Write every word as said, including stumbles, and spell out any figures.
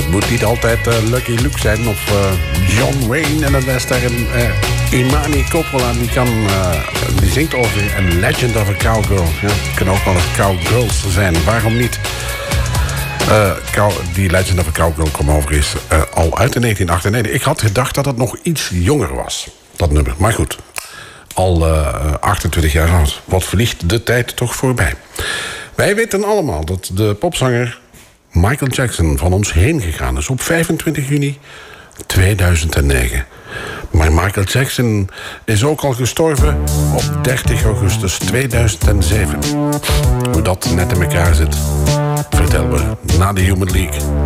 het moet niet altijd uh, Lucky Luke zijn of uh, John Wayne. En dan is daar een uh, Imani Coppola, die, kan, uh, die zingt over een Legend of a Cowgirl. Ja, het kunnen ook wel eens cowgirls zijn, waarom niet? Uh, cow, die Legend of a Cowgirl kwam overigens uh, al uit in negentien achtennegentig. Ik had gedacht dat het nog iets jonger was, dat nummer. Maar goed, al uh, achtentwintig jaar oud. Wat vliegt de tijd toch voorbij. Wij weten allemaal dat de popzanger Michael Jackson van ons heen gegaan is op vijfentwintig juni tweeduizend negen. Maar Michael Jackson is ook al gestorven op dertig augustus tweeduizend zeven. Hoe dat net in elkaar zit, vertellen we na de Human League.